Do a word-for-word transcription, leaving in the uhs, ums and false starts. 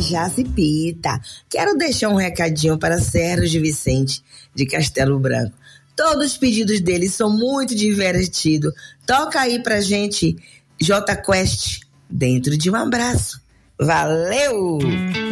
Jacipita. Quero deixar um recadinho para Sérgio Vicente, de Castelo Branco. Todos os pedidos dele são muito divertidos. Toca aí pra gente, J Quest, Dentro de um Abraço. Valeu!